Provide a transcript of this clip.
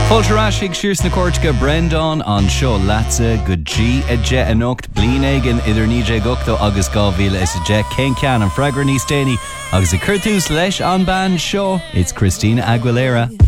Fultarashig sirs na Cortica Brendan an seo Latza go G a je anocht blinagan idir níje gocto agus gávíle is a je Ken Can an Fragrani Steny agus a Curtus leis an band show. It's Christina Aguilera.